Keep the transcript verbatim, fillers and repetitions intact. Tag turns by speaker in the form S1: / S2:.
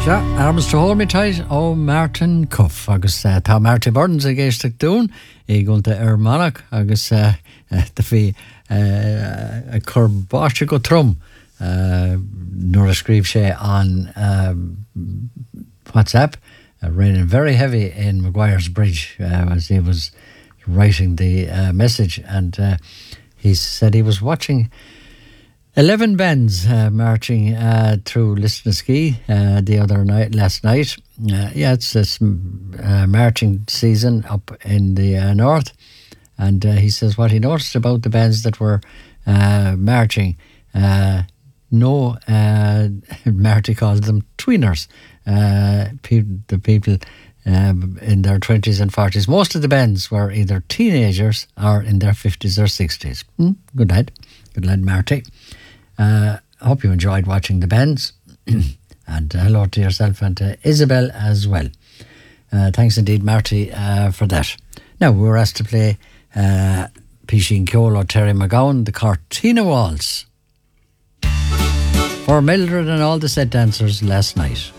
S1: Ja, arms to hold me tight ó Martin Cuff agus uh, tá Marty Burns a géisteach dún I gúnta ar manach agus uh, uh, de bhí uh, a churbáiste go trom uh, nuair a scríb sé an uh, WhatsApp uh, raining very heavy in Maguire's Bridge uh, as he was writing the uh, message, and uh, he said he was watching eleven bands uh, marching uh, through Lisnaskea uh, the other night, last night. Uh, yeah, it's this uh, marching season up in the uh, north. And uh, he says what he noticed about the bands that were uh, marching, uh, no, uh, Marty calls them tweeners, uh, pe- the people um, in their twenties and forties. Most of the bands were either teenagers or in their fifties or sixties. Hmm? Good lad. Good lad, Marty. I uh, hope you enjoyed watching the bands. And uh, hello to yourself and to Isabel as well. Uh, thanks indeed, Marty, uh, for that. Now, we were asked to play uh, Pishin Keolo, Terry McGowan, the Cortina Waltz for Mildred and all the set dancers last night.